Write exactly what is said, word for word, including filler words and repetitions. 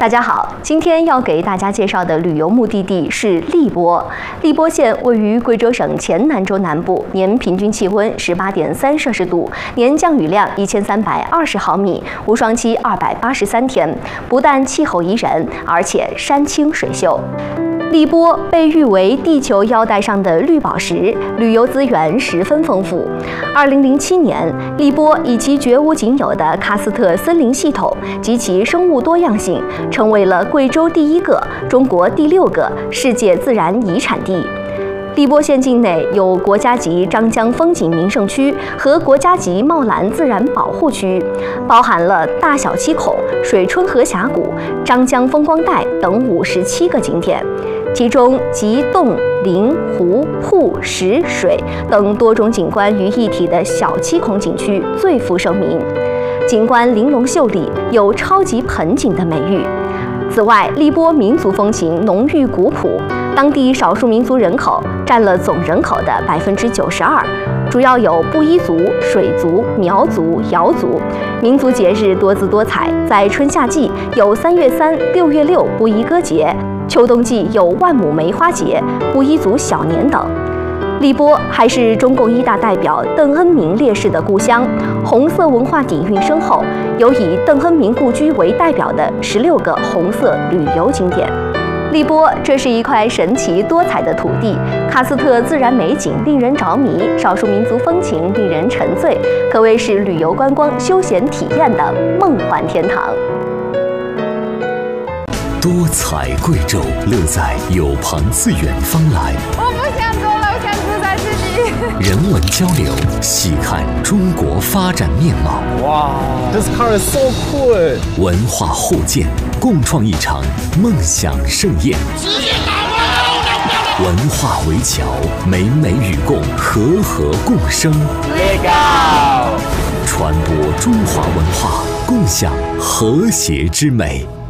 大家好，今天要给大家介绍的旅游目的地是荔波。荔波县位于贵州省黔南州南部，年平均气温十八点三摄氏度，年降雨量一千三百二十毫米，无霜期二百八十三天。不但气候宜人，而且山清水秀。 荔波被誉为地球腰带上的绿宝石，旅游资源十分丰富。二零零七年，荔波以其绝无仅有的喀斯特森林系统及其生物多样性，成为了贵州第一个、中国第六个世界自然遗产地。 荔波县境内有国家级张江风景名胜区和国家级茂兰自然保护区，包含了大小七孔、水春河峡谷、张江风光带等五十七个景点，其中集洞、林、湖、瀑、石、水等多种景观于一体的小七孔景区最负盛名，景观玲珑秀丽，有超级盆景的美誉。 此外，荔波民族风情浓郁古朴，当地少数民族人口占了总人口的百分之九十二，主要有布依族、水族、苗族、瑶族。民族节日多姿多彩，在春夏季有三月三、六月六布依歌节，秋冬季有万亩梅花节、布依族小年等。 荔波还是中共一大代表邓恩铭烈士的故乡，红色文化底蕴深厚，有以邓恩铭故居为代表的十六个红色旅游景点。荔波，这是一块神奇多彩的土地，喀斯特自然美景令人着迷，少数民族风情令人沉醉，可谓是旅游观光休闲体验的梦幻天堂。 多彩贵州，乐在有朋自远方来。 我不想走了，我想住在这里。 人文交流，细看中国发展面貌。 哇 ，This car is so cool！ 文化互鉴，共创一场梦想盛宴。文化围桥，美美与共，和和共生。 Legal！ 传播中华文化，共享和谐之美。